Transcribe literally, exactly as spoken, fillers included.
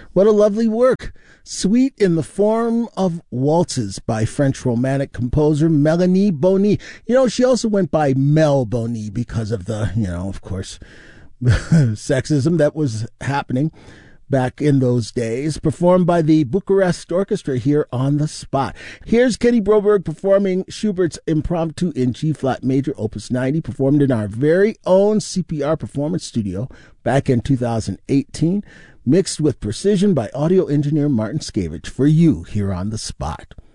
What a lovely work. Suite in the Form of Waltzes by French romantic composer Melanie Bonny. You know, she also went by Mel Bonny because of the, you know, of course, sexism that was happening back in those days, performed by the Bucharest Orchestra here on the spot. Here's Kenny Broberg performing Schubert's Impromptu in G-flat major, opus ninety, performed in our very own C P R Performance Studio back in two thousand eighteen, mixed with precision by audio engineer Martin Skavich for you here on the spot.